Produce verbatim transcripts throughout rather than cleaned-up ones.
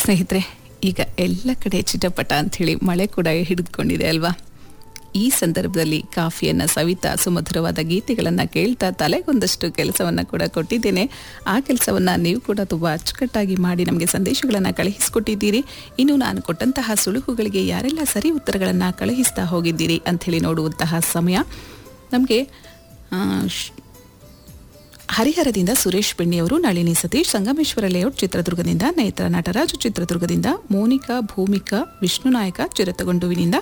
ಸ್ನೇಹಿತರೆ, ಈಗ ಎಲ್ಲ ಕಡೆ ಚಿಟಪಟ ಅಂಥೇಳಿ ಮಳೆ ಕೂಡ ಹಿಡಿದುಕೊಂಡಿದೆ ಅಲ್ವಾ? ಈ ಸಂದರ್ಭದಲ್ಲಿ ಕಾಫಿಯನ್ನು ಸವಿತಾ ಸುಮಧುರವಾದ ಗೀತೆಗಳನ್ನು ಕೇಳ್ತಾ ತಲೆಗೊಂದಷ್ಟು ಕೆಲಸವನ್ನು ಕೂಡ ಕೊಟ್ಟಿದ್ದೇನೆ. ಆ ಕೆಲಸವನ್ನು ನೀವು ಕೂಡ ತುಂಬ ಅಚ್ಚುಕಟ್ಟಾಗಿ ಮಾಡಿ ನಮಗೆ ಸಂದೇಶಗಳನ್ನು ಕಳುಹಿಸಿಕೊಟ್ಟಿದ್ದೀರಿ. ಇನ್ನು ನಾನು ಕೊಟ್ಟಂತಹ ಸುಳುಹುಗಳಿಗೆ ಯಾರೆಲ್ಲ ಸರಿ ಉತ್ತರಗಳನ್ನು ಕಳುಹಿಸ್ತಾ ಹೋಗಿದ್ದೀರಿ ಅಂಥೇಳಿ ನೋಡುವಂತಹ ಸಮಯ. ನಮಗೆ ಹರಿಹರದಿಂದ ಸುರೇಶ್ ಬೆಣ್ಣಿಯವರು, ನಳಿನಿ ಸತೀಶ್, ಸಂಗಮೇಶ್ವರ ಲೇಔಟ್ ಚಿತ್ರದುರ್ಗದಿಂದ, ನೇತ್ರ ನಟರಾಜು ಚಿತ್ರದುರ್ಗದಿಂದ, ಮೋನಿಕಾ ಭೂಮಿಕಾ ವಿಷ್ಣುನಾಯಕ ಚಿರತಗೊಂಡುವಿನಿಂದ,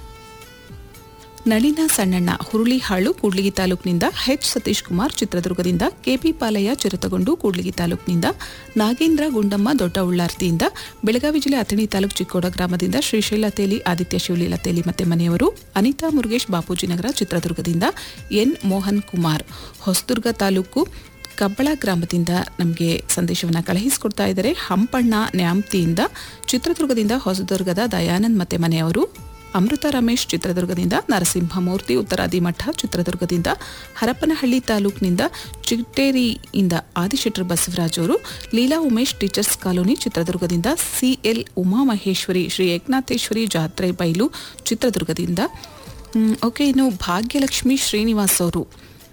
ನಳಿನ ಸಣ್ಣಣ್ಣ ಹುರುಳಿಹಾಳು ಕೂಡ್ಲಿಗಿ ತಾಲೂಕಿನಿಂದ, ಎಚ್ ಸತೀಶ್ ಕುಮಾರ್ ಚಿತ್ರದುರ್ಗದಿಂದ, ಕೆಪಿ ಪಾಲಯ್ಯ ಚಿರತಗೊಂಡು ಕೂಡ್ಲಿಗಿ ತಾಲೂಕಿನಿಂದ, ನಾಗೇಂದ್ರ ಗುಂಡಮ್ಮ ದೊಡ್ಡ ಉಳ್ಳಾರ್ತಿಯಿಂದ, ಬೆಳಗಾವಿ ಜಿಲ್ಲೆ ಅಥಣಿ ತಾಲೂಕು ಚಿಕ್ಕೋಡ ಗ್ರಾಮದಿಂದ ಶ್ರೀಶೈಲ ತೇಲಿ, ಆದಿತ್ಯ ಶಿವಲೀಲ ತೇಲಿ ಮತ್ತೆ ಮನೆಯವರು, ಅನಿತಾ ಮುರುಗೇಶ್ ಬಾಪೂಜಿನಗರ ಚಿತ್ರದುರ್ಗದಿಂದ, ಎನ್ ಮೋಹನ್ ಕುಮಾರ್ ಹೊಸದುರ್ಗ ತಾಲೂಕು ಕಬ್ಬಳ ಗ್ರಾಮದಿಂದ ನಮಗೆ ಸಂದೇಶವನ್ನು ಕಳುಹಿಸಿಕೊಡ್ತಾ ಇದ್ದಾರೆ. ಹಂಪಣ್ಣ ನ್ಯಾಮ್ತಿಯಿಂದ ಚಿತ್ರದುರ್ಗದಿಂದ, ಹೊಸದುರ್ಗದ ದಯಾನಂದ್ ಮತ್ತೆ ಮನೆಯವರು, ಅಮೃತ ರಮೇಶ್ ಚಿತ್ರದುರ್ಗದಿಂದ, ನರಸಿಂಹಮೂರ್ತಿ ಉತ್ತರಾದಿಮಠ ಚಿತ್ರದುರ್ಗದಿಂದ, ಹರಪನಹಳ್ಳಿ ತಾಲೂಕಿನಿಂದ ಚಿಟ್ಟೇರಿಯಿಂದ ಆದಿಶೆಟ್ರು ಬಸವರಾಜ್ ಅವರು, ಲೀಲಾ ಉಮೇಶ್ ಟೀಚರ್ಸ್ ಕಾಲೋನಿ ಚಿತ್ರದುರ್ಗದಿಂದ, ಸಿಎಲ್ ಉಮಾಮಹೇಶ್ವರಿ ಶ್ರೀ ಏಕನಾಥೇಶ್ವರಿ ಜಾತ್ರೆ ಬೈಲು ಚಿತ್ರದುರ್ಗದಿಂದ. ಓಕೆ, ಇನ್ನು ಭಾಗ್ಯಲಕ್ಷ್ಮಿ ಶ್ರೀನಿವಾಸ್ ಅವರು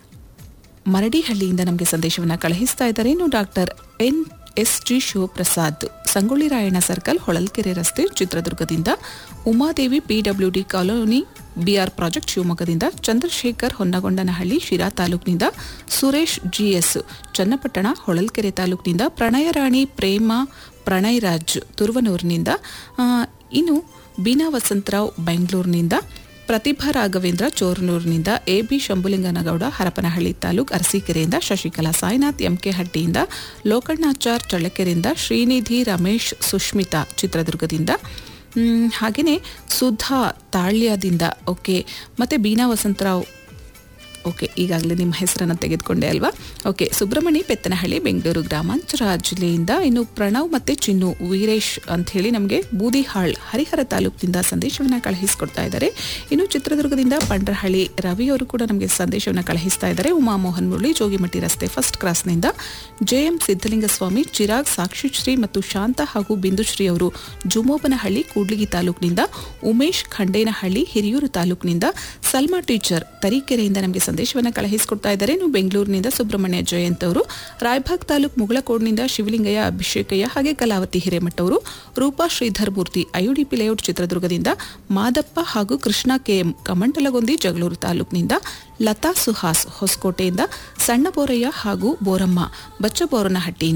ಮರಡಿಹಳ್ಳಿಯಿಂದ ನಮಗೆ ಸಂದೇಶವನ್ನು ಕಳುಹಿಸ್ತಾ ಇದ್ದಾರೆ. ಇನ್ನು doctor N S G Shivaprasad Sangolli Rayanna circle Holalkere ರಸ್ತೆ ಚಿತ್ರದುರ್ಗದಿಂದ, Umadevi PWD colony B R project ಶಿವಮೊಗ್ಗದಿಂದ, ಚಂದ್ರಶೇಖರ್ ಹೊನ್ನಗೊಂಡನಹಳ್ಳಿ ಶಿರಾ ತಾಲೂಕಿನಿಂದ, ಸುರೇಶ್ ಜಿಎಸ್ ಚನ್ನಪಟ್ಟಣ ಹೊಳಲ್ಕೆರೆ ತಾಲೂಕಿನಿಂದ, ಪ್ರಣಯರಾಣಿ ಪ್ರೇಮ ಪ್ರಣಯರಾಜ್ ತುರುವನೂರಿನಿಂದ, ಇನ್ನು ಬೀನಾ ವಸಂತರಾವ್ ಬೆಂಗಳೂರಿನಿಂದ, ಪ್ರತಿಭಾ Raghavendra ಚೋರನೂರಿನಿಂದ, A B Shambhulinganagouda Harapanahalli taluk ಅರಸೀಕೆರೆಯಿಂದ, Shashikala Sainath MK ಹಟ್ಟಿಯಿಂದ, ಲೋಕಣ್ಣಾಚಾರ್ ಚಳ್ಳಕೆರೆಯಿಂದ, Srinidhi Ramesh Sushmita ಚಿತ್ರದುರ್ಗದಿಂದ, ಹಾಗೆಯೇ ಸುಧಾ ತಾಳ್ಯದಿಂದ, ಓಕೆ, ಮತ್ತು ಬೀನಾ ವಸಂತರಾವ್, ಓಕೆ, ಈಗಾಗಲೇ ನಿಮ್ಮ ಹೆಸರನ್ನು ತೆಗೆದುಕೊಂಡೆ ಅಲ್ವಾ? ಓಕೆ, ಸುಬ್ರಹ್ಮಣಿ ಪೆತ್ತನಹಳ್ಳಿ ಬೆಂಗಳೂರು ಗ್ರಾಮಾಂತರ ಜಿಲ್ಲೆಯಿಂದ, ಇನ್ನು ಪ್ರಣವ್ ಮತ್ತು ಚಿನ್ನು ವೀರೇಶ್ ಅಂಥೇಳಿ ನಮಗೆ ಬೂದಿಹಾಳ್ ಹರಿಹರ ತಾಲೂಕಿನಿಂದ ಸಂದೇಶವನ್ನು ಕಳುಹಿಸಿಕೊಡ್ತಾ ಇದ್ದಾರೆ. ಇನ್ನು ಚಿತ್ರದುರ್ಗದಿಂದ ಪಂಡ್ರಹಳ್ಳಿ ರವಿಯವರು ಕೂಡ ನಮಗೆ ಸಂದೇಶವನ್ನು ಕಳುಹಿಸ್ತಾ ಇದ್ದಾರೆ. ಉಮಾಮೋಹನ್ ಮುರಳಿ ಜೋಗಿಮಟ್ಟಿ ರಸ್ತೆ first ಕ್ರಾಸ್ನಿಂದ, J M Siddalingaswamy, Chirag, ಸಾಕ್ಷಿಶ್ರೀ ಮತ್ತು ಶಾಂತ ಹಾಗೂ ಬಿಂದುಶ್ರೀ ಅವರು ಜುಮೋಬನಹಳ್ಳಿ ಕೂಡ್ಲಿಗಿ ತಾಲೂಕಿನಿಂದ, ಉಮೇಶ್ ಖಂಡೇನಹಳ್ಳಿ ಹಿರಿಯೂರು ತಾಲೂಕಿನಿಂದ, ಸಲ್ಮಾ ಟೀಚರ್ ತರೀಕೆರೆಯಿಂದ ನಮಗೆ ಸಂದೇಶವನ್ನು ಕಳುಹಿಸಿಕೊಡ್ತಾ ಇದ್ದಾರೆ. ಇನ್ನು ಬೆಂಗಳೂರಿನಿಂದ ಸುಬ್ರಹ್ಮಣ್ಯ ಜಯಂತ್ ಅವರು, ರಾಯಭಾಗ್ ತಾಲೂಕು ಮುಗಳಕೋಡ್ನಿಂದ ಶಿವಲಿಂಗಯ್ಯ ಅಭಿಷೇಕಯ್ಯ ಹಾಗೆ ಕಲಾವತಿ ಹಿರೇಮಠ ಅವರು, ರೂಪಾ ಶ್ರೀಧರ್ ಮೂರ್ತಿ ಐಯುಡಿಪಿ ಲೇಔಟ್ ಚಿತ್ರದುರ್ಗದಿಂದ, ಮಾದಪ್ಪ ಹಾಗೂ ಕೃಷ್ಣ ಕೆಎಂ ಕಮಂಡಲಗೊಂದಿ ಜಗಳೂರು ತಾಲೂಕಿನಿಂದ, ಲತಾ ಸುಹಾಸ್ ಹೊಸಕೋಟೆಯಿಂದ, ಸಣ್ಣ ಬೋರಯ್ಯ ಹಾಗೂ ಬೋರಮ್ಮ ಬಚ್ಚಬೋರನಹಟ್ಟಿಯಿಂದ